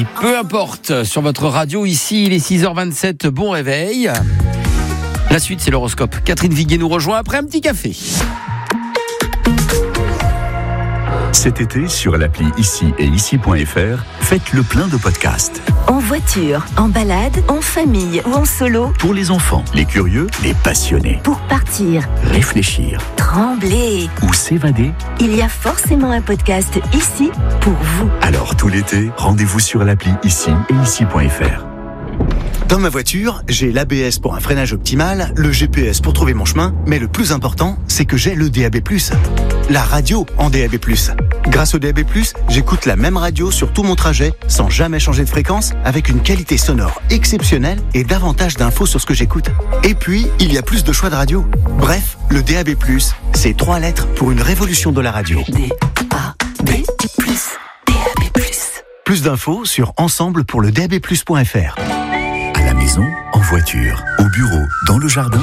ici, peu importe, sur votre radio. Ici, il est 6h27, bon réveil. La suite, c'est l'horoscope. Catherine Viguier nous rejoint après un petit café. Cet été, sur l'appli Ici et Ici.fr, faites le plein de podcasts. En voiture, en balade, en famille ou en solo. Pour les enfants, les curieux, les passionnés. Pour partir, Réfléchir trembler. ou s'évader. Il y a forcément un podcast ici pour vous. Alors tout l'été, rendez-vous sur l'appli Ici et Ici.fr. Dans ma voiture, j'ai l'ABS pour un freinage optimal, le GPS pour trouver mon chemin, mais le plus important, c'est que j'ai le DAB+. La radio en DAB+. Grâce au DAB+, j'écoute la même radio sur tout mon trajet, sans jamais changer de fréquence, avec une qualité sonore exceptionnelle et davantage d'infos sur ce que j'écoute. Et puis, il y a plus de choix de radio. Bref, le DAB+, c'est 3 lettres pour une révolution de la radio. DAB+. DAB+. Plus d'infos sur ensemble-pour-le-DAB+.fr. À la maison, en voiture, au bureau, dans le jardin.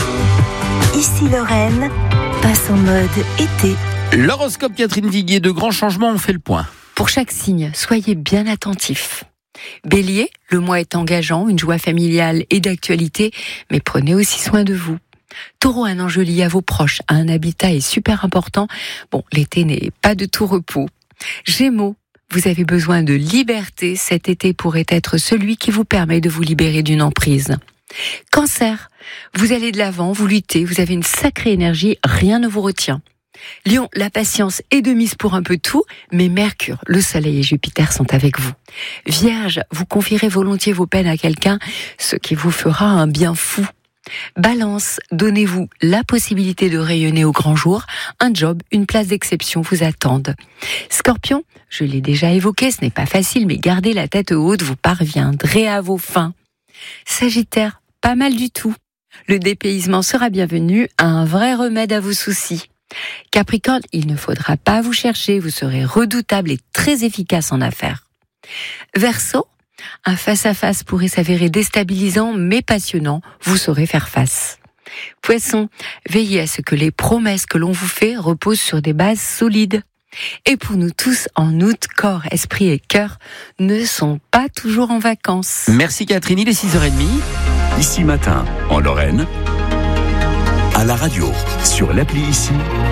Ici Lorraine, passe en mode été. L'horoscope Catherine Viguier, de grands changements, on fait le point. Pour chaque signe, soyez bien attentifs. Bélier, le mois est engageant, une joie familiale et d'actualité, mais prenez aussi soin de vous. Taureau, un enjeu lié à vos proches, un habitat est super important. Bon, l'été n'est pas de tout repos. Gémeaux, vous avez besoin de liberté, cet été pourrait être celui qui vous permet de vous libérer d'une emprise. Cancer, vous allez de l'avant, vous luttez, vous avez une sacrée énergie, rien ne vous retient. Lion, la patience est de mise pour un peu tout, mais Mercure, le Soleil et Jupiter sont avec vous. Vierge, vous confierez volontiers vos peines à quelqu'un, ce qui vous fera un bien fou. Balance, donnez-vous la possibilité de rayonner au grand jour, un job, une place d'exception vous attendent. Scorpion, je l'ai déjà évoqué, ce n'est pas facile, mais gardez la tête haute, vous parviendrez à vos fins. Sagittaire, pas mal du tout. Le dépaysement sera bienvenu, un vrai remède à vos soucis. Capricorne, il ne faudra pas vous chercher, vous serez redoutable et très efficace en affaires. Verseau, un face-à-face pourrait s'avérer déstabilisant mais passionnant, vous saurez faire face. Poisson, veillez à ce que les promesses que l'on vous fait reposent sur des bases solides. Et pour nous tous, en août, corps, esprit et cœur ne sont pas toujours en vacances. Merci Catherine, il est 6h30. Ici matin, en Lorraine, à la radio, sur l'appli Ici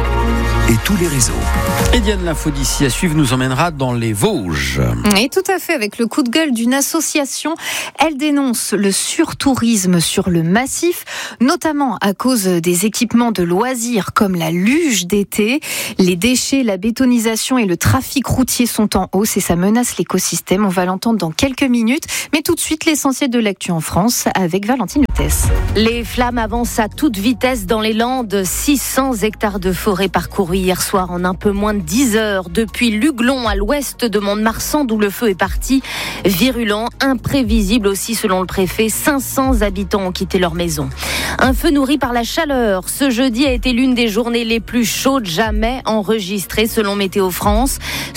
et tous les réseaux. Et Diane, l'info d'ici à suivre nous emmènera dans les Vosges. Et tout à fait, avec le coup de gueule d'une association. Elle dénonce le surtourisme sur le massif, notamment à cause des équipements de loisirs comme la luge d'été. Les déchets, la bétonisation et le trafic routier sont en hausse et ça menace l'écosystème. On va l'entendre dans quelques minutes. Mais tout de suite, l'essentiel de l'actu en France avec Valentine Lutès. Les flammes avancent à toute vitesse dans les Landes. 600 hectares de forêt parcourus hier soir en un peu moins de 10 heures. Depuis Luglon à l'ouest de Mont-de-Marsan, d'où le feu est parti. Virulent, imprévisible aussi selon le préfet. 500 habitants ont quitté leur maison. Un feu nourri par la chaleur. Ce jeudi a été l'une des journées les plus chaudes jamais enregistrées selon Météo France.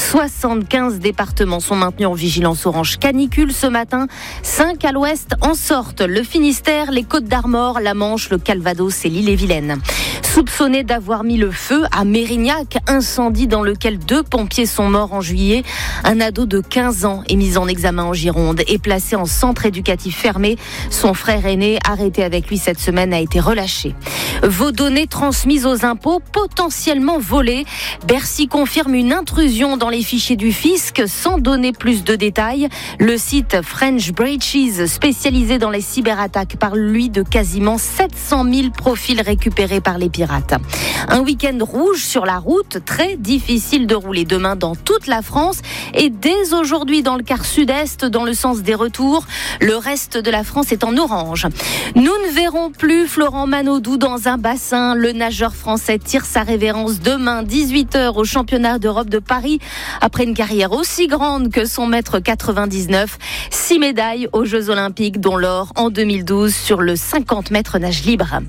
75 départements sont maintenus en vigilance orange canicule ce matin. 5 à l'ouest en sortent. Le Finistère, les Côtes-d'Armor, la Manche, le Calvados et l'Ille-et-Vilaine. Soupçonné d'avoir mis le feu à Mérignac, incendie dans lequel 2 pompiers sont morts en juillet. Un ado de 15 ans est mis en examen en Gironde et placé en centre éducatif fermé. Son frère aîné, arrêté avec lui cette semaine, a été relâché. Vos données transmises aux impôts potentiellement volées. Bercy confirme une intrusion dans les fichiers du fisc sans donner plus de détails. Le site French Breaches, spécialisé dans les cyberattaques, parle lui de quasiment 700 000 profils récupérés par les pirates. Un week-end rouge sur la route, très difficile de rouler demain dans toute la France et dès aujourd'hui dans le quart sud-est, dans le sens des retours. Le reste de la France est en orange. Nous ne verrons plus Florent Manodou dans un bassin. Le nageur français tire sa révérence demain 18h au championnat d'Europe de Paris. Après une carrière aussi grande que son mètre 99, 6 médailles aux Jeux Olympiques, dont l'or en 2012 sur le 50 mètres nage libre.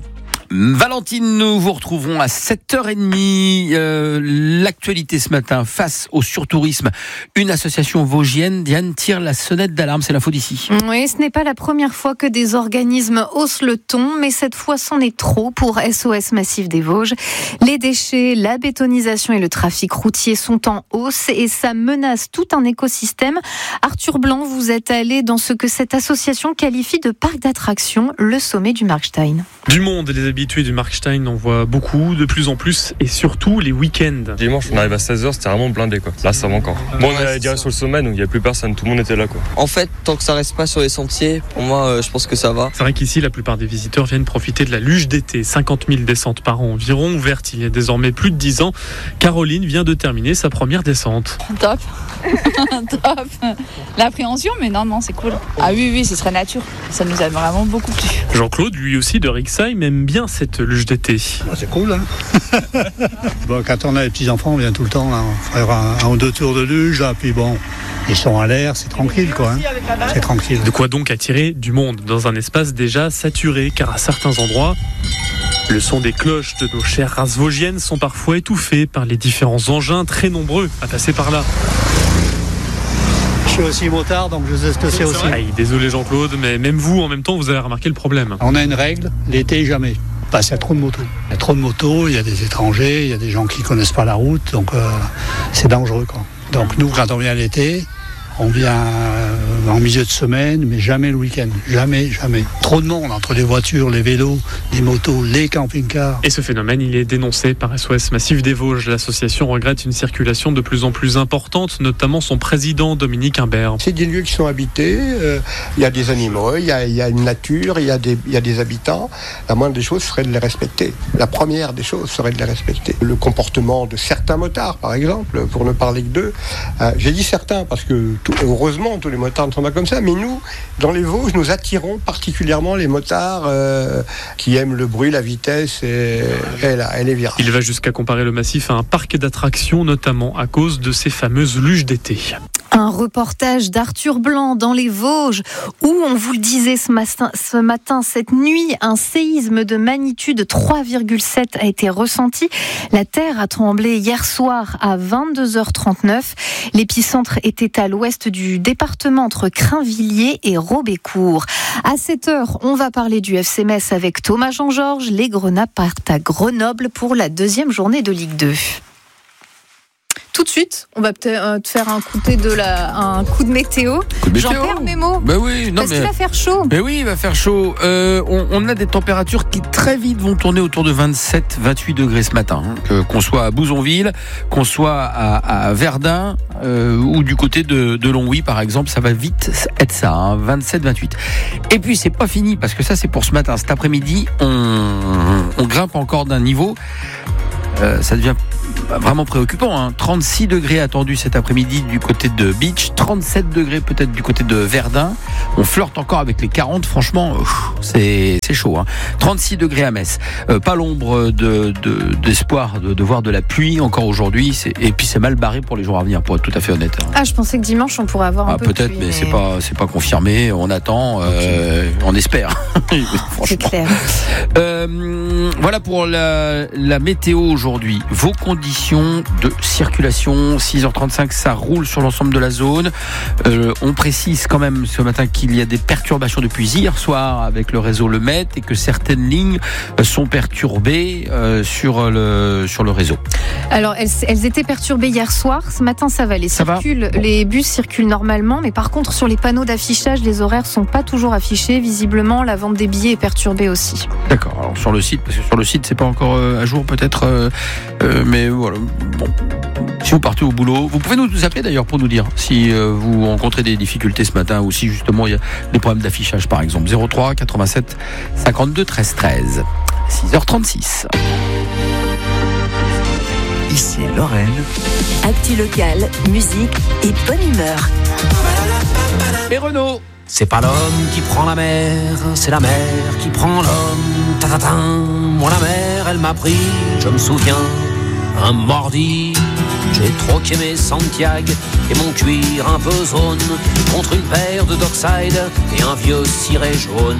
Valentine, nous vous retrouvons à 7h30. L'actualité ce matin, face au surtourisme, une association vosgienne, Diane, tire la sonnette d'alarme. C'est l'info d'ici. Oui, ce n'est pas la première fois que des organismes haussent le ton, mais cette fois, c'en est trop pour SOS Massif des Vosges. Les déchets, la bétonisation et le trafic routier sont en hausse et ça menace tout un écosystème. Arthur Blanc, vous êtes allé dans ce que cette association qualifie de parc d'attractions, le sommet du Markstein. Du monde, les habitués du Markstein en voient beaucoup, de plus en plus, et surtout les week-ends. Dimanche, on arrive à 16h, c'était vraiment blindé, quoi. Là, ça va encore. Bon, on est direct sur le sommet, donc il n'y a plus personne, tout le monde était là, quoi. En fait, tant que ça reste pas sur les sentiers, pour moi, je pense que ça va. C'est vrai qu'ici, la plupart des visiteurs viennent profiter de la luge d'été. 50 000 descentes par an environ, ouverte il y a désormais plus de 10 ans. Caroline vient de terminer sa première descente. Top. Top. L'appréhension, mais non, c'est cool. Ah oui, ce serait nature. Ça nous a vraiment beaucoup plu. Jean-Claude, lui aussi de Rixheim, aime bien cette luge d'été. C'est cool, hein. Bon, quand on a les petits-enfants, on vient tout le temps, là. On fait un ou deux tours de luge, là, puis bon, ils sont à l'air, c'est tranquille, quoi. Hein. C'est tranquille. De quoi donc attirer du monde dans un espace déjà saturé, car à certains endroits, le son des cloches de nos chères races vosgiennes sont parfois étouffés par les différents engins très nombreux à passer par là. Je suis aussi motard, donc je sais ce que c'est aussi. Aïe, désolé Jean-Claude, mais même vous, en même temps, vous avez remarqué le problème. On a une règle, l'été, jamais. Parce qu'il y a trop de motos. Il y a trop de motos, il y a des étrangers, il y a des gens qui ne connaissent pas la route, donc c'est dangereux, quoi. Donc nous, quand on vient l'été, on vient en milieu de semaine, mais jamais le week-end. Jamais. Trop de monde entre les voitures, les vélos, les motos, les camping-cars. Et ce phénomène, il est dénoncé par SOS Massif des Vosges. L'association regrette une circulation de plus en plus importante, notamment son président Dominique Imbert. C'est des lieux qui sont habités, il y a des animaux, il y a une nature, il y a des habitants. La moindre des choses serait de les respecter. La première des choses serait de les respecter. Le comportement de certains motards, par exemple, pour ne parler que d'eux. J'ai dit certains parce que heureusement, tous les motards ne sont pas comme ça, mais nous, dans les Vosges, nous attirons particulièrement les motards qui aiment le bruit, la vitesse et les virages. Il va jusqu'à comparer le massif à un parc d'attractions, notamment à cause de ces fameuses luges d'été. Un reportage d'Arthur Blanc dans les Vosges où, on vous le disait ce matin, cette nuit, un séisme de magnitude 3,7 a été ressenti. La terre a tremblé hier soir à 22h39. L'épicentre était à l'ouest du département entre Crainvilliers et Robécourt. À 7h, on va parler du FC Metz avec Thomas Jean-Georges. Les Grenats partent à Grenoble pour la deuxième journée de Ligue 2. Tout de suite, on va peut-être te faire un coup de météo. J'en perds mes mots. Ben oui, non, parce qu'il va faire chaud. Mais oui, il va faire chaud. On a des températures qui très vite vont tourner autour de 27-28 degrés ce matin. Qu'on soit à Bouzonville, qu'on soit à Verdun ou du côté de Longwy par exemple, ça va vite être ça, 27-28. Et puis c'est pas fini parce que ça c'est pour ce matin. Cet après-midi, on grimpe encore d'un niveau. Ça devient vraiment préoccupant. 36 degrés attendus cet après-midi du côté de Beach, 37 degrés peut-être du côté de Verdun. On flirte encore avec les 40, franchement, c'est chaud. 36 degrés à Metz. Pas l'ombre d'espoir de voir de la pluie encore aujourd'hui. Et puis c'est mal barré pour les jours à venir, pour être tout à fait honnête. Ah, je pensais que dimanche on pourrait avoir un peu peut-être, de pluie. Mais c'est pas confirmé. On attend, on espère. C'est clair. Voilà pour la météo aujourd'hui. Vos conditions de circulation, 6h35, ça roule sur l'ensemble de la zone. On précise quand même ce matin qu'il y a des perturbations depuis hier soir avec le réseau Le Met et que certaines lignes sont perturbées sur le réseau. Alors, elles étaient perturbées hier soir. Ce matin, ça va. Les bus circulent normalement, mais par contre, sur les panneaux d'affichage, les horaires sont pas toujours affichés. Visiblement, la vente des billets est perturbée aussi. D'accord. Alors, sur le site, parce que sur le site, c'est pas encore à jour peut-être, mais voilà. Bon. Si vous partez au boulot, vous pouvez nous appeler d'ailleurs pour nous dire si vous rencontrez des difficultés ce matin ou si justement il y a des problèmes d'affichage par exemple. 03 87 52 13 13. 6h36. Ici Lorraine. Actu locale, musique et bonne humeur. Et Renaud. C'est pas l'homme qui prend la mer, c'est la mer qui prend l'homme. Ta-ta-ta. Moi la mer, elle m'a pris, je me souviens, un mardi. J'ai troqué mes Santiago et mon cuir un peu zone contre une paire de Dockside et un vieux ciré jaune.